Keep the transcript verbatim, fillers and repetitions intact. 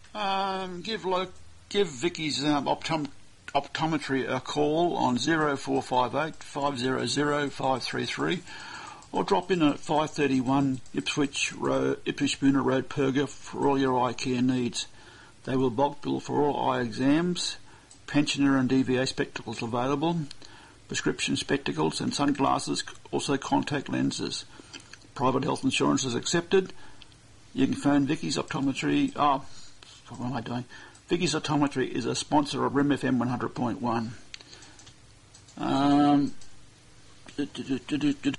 Um, give lo- give Vicky's um, optom- optometry a call on zero four five eight, five zero zero, five three three or drop in at five thirty-one Ipswich Road, Ipswich Spooner Road, Perga for all your eye care needs. They will bulk bill for all eye exams, pensioner and D V A spectacles available, prescription spectacles and sunglasses, also contact lenses. Private health insurance is accepted. You can phone Vicky's Optometry. Oh, what am I doing? Vicky's Optometry is a sponsor of R I M F M one hundred point one. Um, do, do, do, do, do,